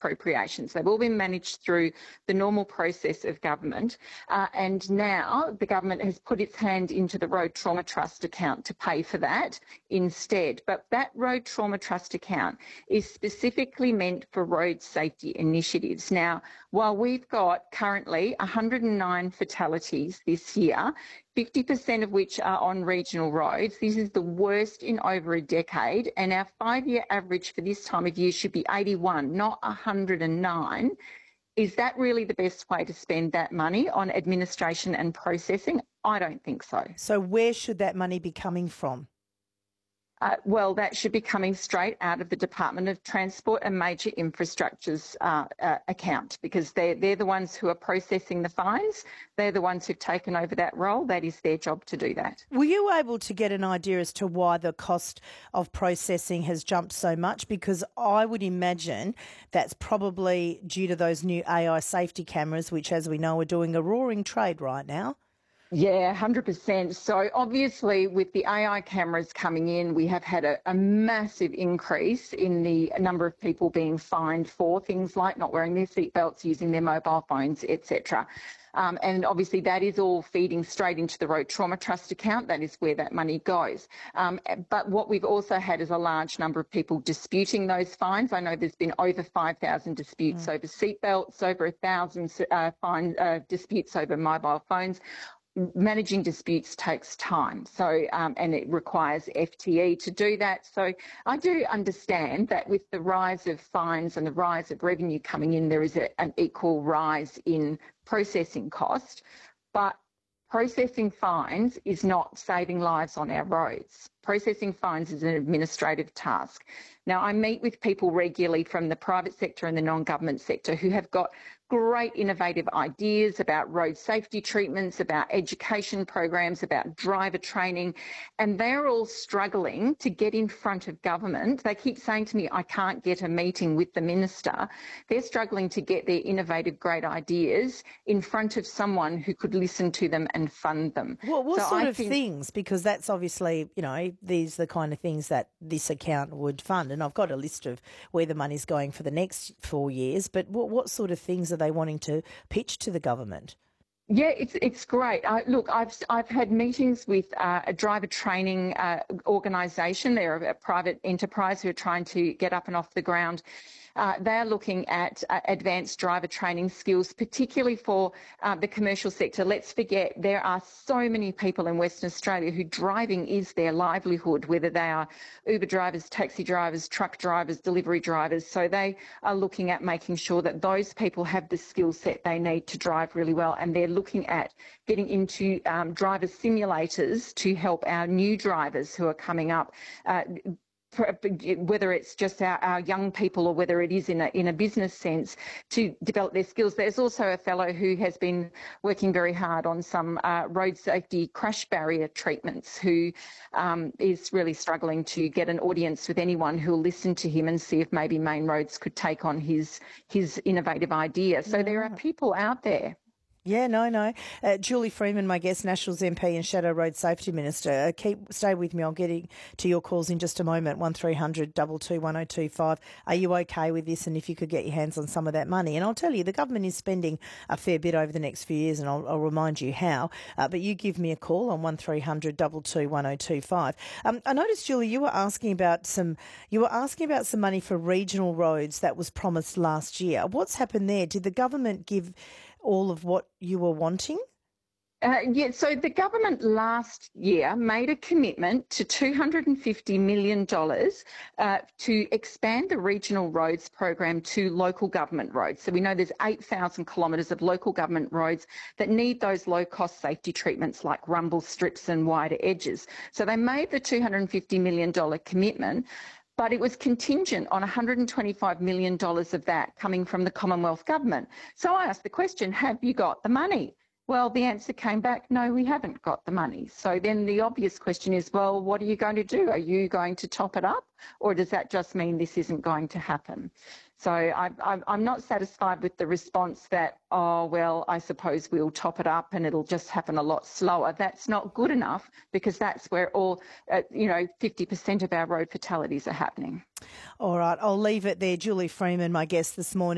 appropriations. They've all been managed through the normal process of government. And now the government has put its hand into the Road Trauma Trust account to pay for that instead. But that Road Trauma Trust account is specifically meant for road safety initiatives. Now, while we've got currently 109 fatalities this year, 50% of which are on regional roads. This is the worst in over a decade, and our 5-year average for this time of year should be 81, not 109. Is that really the best way to spend that money on administration and processing? I don't think so. So where should that money be coming from? Well, that should be coming straight out of the Department of Transport and Major Infrastructure's account, because they're the ones who are processing the fines. They're the ones who've taken over that role. That is their job to do that. Were you able to get an idea as to why the cost of processing has jumped so much? Because I would imagine that's probably due to those new AI safety cameras, which, as we know, are doing a roaring trade right now. Yeah, 100%. So obviously with the AI cameras coming in, we have had a massive increase in the number of people being fined for things like not wearing their seatbelts, using their mobile phones, etc. And obviously that is all feeding straight into the Road Trauma Trust account. That is where that money goes. But what we've also had is a large number of people disputing those fines. I know there's been over 5,000 disputes over seatbelts, over 1,000 disputes over mobile phones. Managing disputes takes time, so and it requires FTE to do that. So I do understand that with the rise of fines and the rise of revenue coming in, there is an equal rise in processing cost, but processing fines is not saving lives on our roads. Processing fines is an administrative task. Now, I meet with people regularly from the private sector and the non-government sector who have got great innovative ideas about road safety treatments, about education programs, about driver training, and they're all struggling to get in front of government. They keep saying to me, I can't get a meeting with the minister. They're struggling to get their innovative, great ideas in front of someone who could listen to them and fund them. Well, what sort of things? Because that's obviously, you know, these are the kind of things that this account would fund. And I've got a list of where the money's going for the next 4 years, but what sort of things are they wanting to pitch to the government? Yeah, it's great. Look, I've had meetings with a driver training organisation. They're a private enterprise who are trying to get up and off the ground. They're looking at advanced driver training skills, particularly for the commercial sector. Let's forget there are so many people in Western Australia who driving is their livelihood, whether they are Uber drivers, taxi drivers, truck drivers, delivery drivers. So they are looking at making sure that those people have the skill set they need to drive really well, and they're looking at getting into driver simulators to help our new drivers who are coming up, whether it's just our young people or whether it is in a business sense, to develop their skills. There's also a fellow who has been working very hard on some road safety crash barrier treatments, who is really struggling to get an audience with anyone who will listen to him and see if maybe Main Roads could take on his innovative idea. So there are people out there. Yeah, no. Julie Freeman, my guest, Nationals MP and Shadow Road Safety Minister. Stay with me. I'll get to your calls in just a moment. 1300 22 1025. Are you okay with this? And if you could get your hands on some of that money. And I'll tell you, the government is spending a fair bit over the next few years, and I'll remind you how. But you give me a call on 1300 22 1025. I noticed, Julie, you were asking about some money for regional roads that was promised last year. What's happened there? Did the government give all of what you were wanting? So the government last year made a commitment to $250 million to expand the regional roads program to local government roads. So we know there's 8,000 kilometres of local government roads that need those low-cost safety treatments like rumble strips and wider edges. So they made the $250 million commitment, but it was contingent on $125 million of that coming from the Commonwealth Government. So I asked the question, have you got the money? Well, the answer came back, no, we haven't got the money. So then the obvious question is, well, what are you going to do? Are you going to top it up, or does that just mean this isn't going to happen? So I'm not satisfied with the response that, oh, well, I suppose we'll top it up and it'll just happen a lot slower. That's not good enough, because that's where all, 50% of our road fatalities are happening. All right, I'll leave it there. Julie Freeman, my guest this morning.